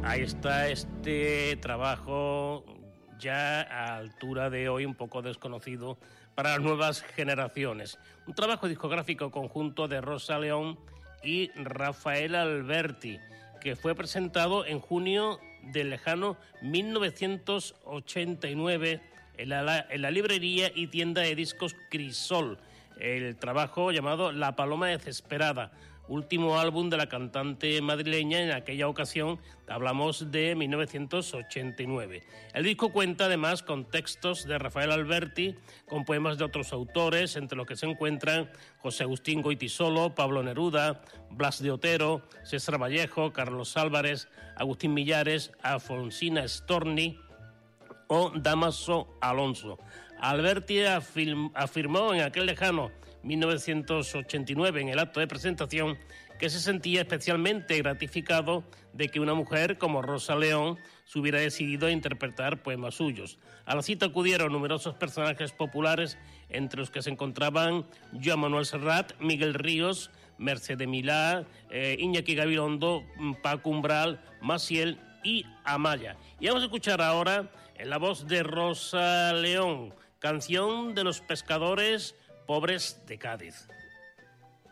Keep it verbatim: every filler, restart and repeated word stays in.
Ahí está este trabajo ya a altura de hoy un poco desconocido para las nuevas generaciones. Un trabajo discográfico conjunto de Rosa León y Rafael Alberti, que fue presentado en junio del lejano mil novecientos ochenta y nueve en la, en la librería y tienda de discos Crisol. El trabajo llamado La Paloma Desesperada, último álbum de la cantante madrileña. En aquella ocasión hablamos de mil novecientos ochenta y nueve. El disco cuenta además con textos de Rafael Alberti, con poemas de otros autores, entre los que se encuentran José Agustín Goytisolo, Pablo Neruda, Blas de Otero, César Vallejo, Carlos Álvarez, Agustín Millares, Alfonsina Storni o Dámaso Alonso. Alberti afirm, afirmó en aquel lejano mil novecientos ochenta y nueve, en el acto de presentación, que se sentía especialmente gratificado de que una mujer como Rosa León se hubiera decidido a interpretar poemas suyos. A la cita acudieron numerosos personajes populares, entre los que se encontraban Joan Manuel Serrat, Miguel Ríos, Mercedes Milá, eh, Iñaki Gabilondo, Paco Umbral, Maciel y Amaya. Y vamos a escuchar ahora en la voz de Rosa León, Canción de los pescadores pobres de Cádiz.